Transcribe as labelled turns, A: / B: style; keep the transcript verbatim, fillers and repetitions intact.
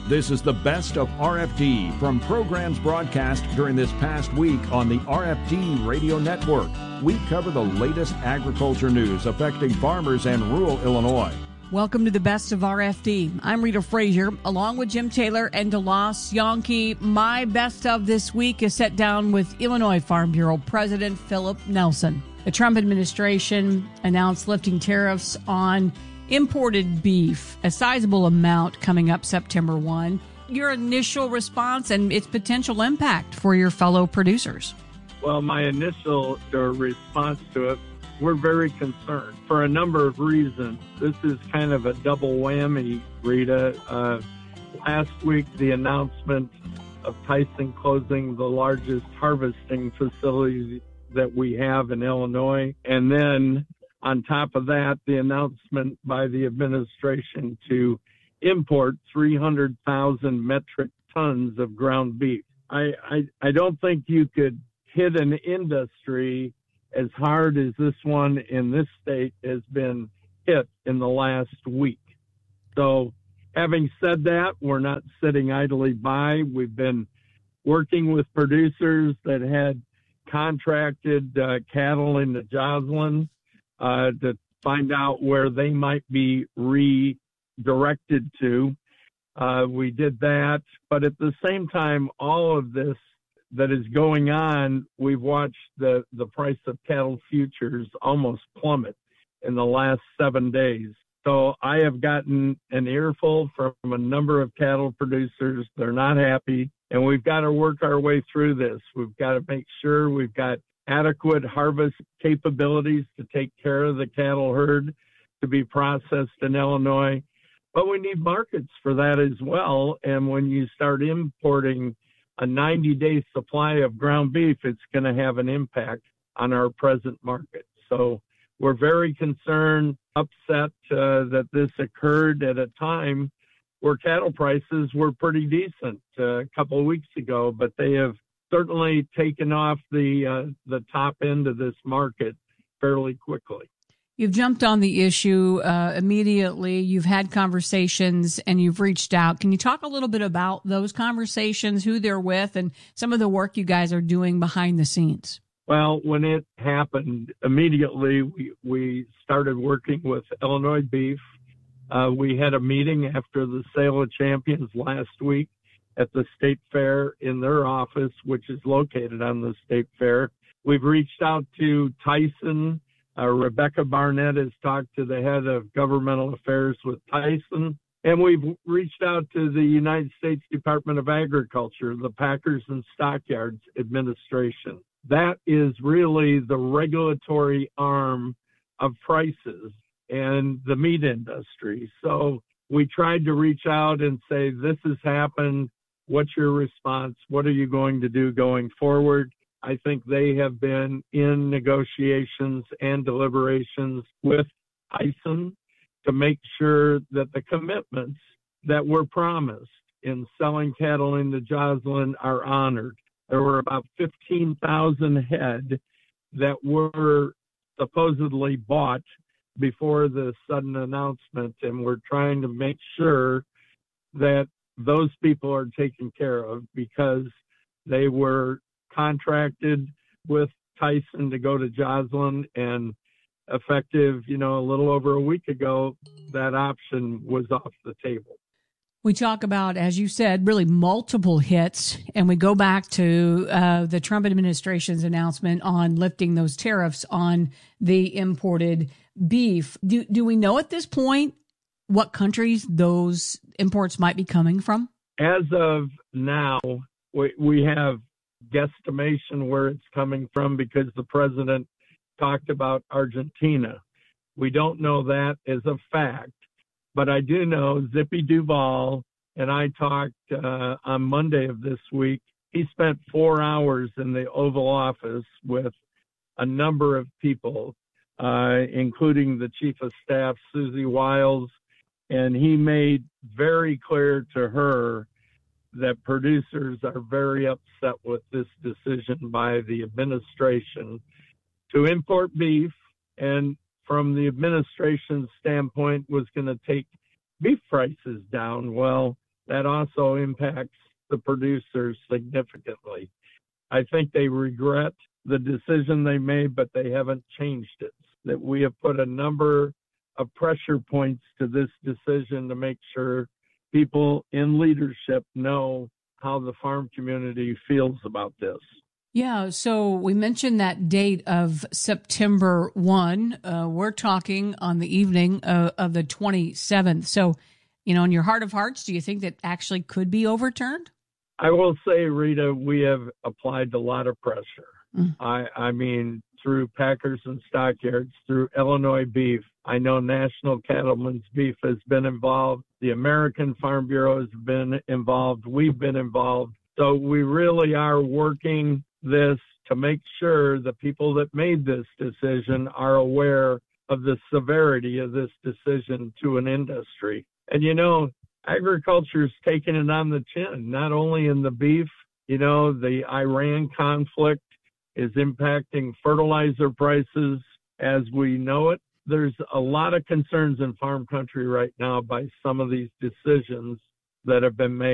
A: This is the best of R F D from programs broadcast during this past week on the R F D Radio Network. We cover the latest agriculture news affecting farmers and rural Illinois.
B: Welcome to the best of R F D. I'm Rita Frazier, along with Jim Taylor and DeLoss Yonke. My best of this week is set down with Illinois Farm Bureau President Philip Nelson. The Trump administration announced lifting tariffs on imported beef, a sizable amount coming up September first. Your initial response and its potential impact for your fellow producers?
C: Well, my initial response to it, we're very concerned for a number of reasons. This is kind of a double whammy, Rita. Uh, last week, the announcement of Tyson closing the largest harvesting facility that we have in Illinois. And then on top of that, the announcement by the administration to import three hundred thousand metric tons of ground beef. I, I, I don't think you could hit an industry as hard as this one in this state has been hit in the last week. So having said that, we're not sitting idly by. We've been working with producers that had contracted uh, cattle into Joslyn uh, to find out where they might be redirected to. Uh, we did that, but at the same time, all of this that is going on, we've watched the, the price of cattle futures almost plummet in the last seven days. So I have gotten an earful from a number of cattle producers. They're not happy, and we've got to work our way through this. We've got to make sure we've got adequate harvest capabilities to take care of the cattle herd to be processed in Illinois. But we need markets for that as well. And when you start importing a ninety-day supply of ground beef, it's going to have an impact on our present market. So we're very concerned, upset uh, that this occurred at a time where cattle prices were pretty decent uh, a couple of weeks ago, but they have certainly taken off the uh, the top end of this market fairly quickly.
B: You've jumped on the issue uh, immediately. You've had conversations and you've reached out. Can you talk a little bit about those conversations, who they're with, and some of the work you guys are doing behind the scenes?
C: Well, when it happened, immediately we, we started working with Illinois Beef. Uh, we had a meeting after the Sale of Champions last week at the State Fair in their office, which is located on the State Fair. We've reached out to Tyson. Uh, Rebecca Barnett has talked to the head of governmental affairs with Tyson, and we've reached out to the United States Department of Agriculture, the Packers and Stockyards Administration. That is really the regulatory arm of prices and the meat industry. So we tried to reach out and say, this has happened. What's your response? What are you going to do going forward? I think they have been in negotiations and deliberations with Tyson to make sure that the commitments that were promised in selling cattle into Joslyn are honored. There were about fifteen thousand head that were supposedly bought before the sudden announcement, and we're trying to make sure that those people are taken care of because they were contracted with Tyson to go to Joslyn, and effective, you know, a little over a week ago, that option was off the table.
B: We talk about, as you said, really multiple hits, and we go back to uh, the Trump administration's announcement on lifting those tariffs on the imported beef. Do, do we know at this point what countries those imports might be coming from?
C: As of now, we, we have guesstimation where it's coming from because the president talked about Argentina. We don't know that as a fact, but I do know Zippy Duvall and I talked uh, on Monday of this week. He spent four hours in the Oval Office with a number of people, uh, including the Chief of Staff, Susie Wiles, and he made very clear to her that producers are very upset with this decision by the administration to import beef, and from the administration's standpoint was going to take beef prices down. Well, that also impacts the producers significantly. I think they regret the decision they made, but they haven't changed it. That we have put a number of pressure points to this decision to make sure people in leadership know how the farm community feels about this.
B: Yeah, so we mentioned that date of September first. Uh, we're talking on the evening of, of the twenty-seventh. So, you know, in your heart of hearts, do you think that actually could be overturned?
C: I will say, Rita, we have applied a lot of pressure.
B: Mm.
C: I, I mean, through Packers and Stockyards, through Illinois Beef. I know National Cattlemen's Beef has been involved. The American Farm Bureau has been involved. We've been involved. So we really are working this to make sure the people that made this decision are aware of the severity of this decision to an industry. And, you know, agriculture's taking it on the chin, not only in the beef. You know, the Iran conflict is impacting fertilizer prices as we know it. There's a lot of concerns in farm country right now by some of these decisions that have been made.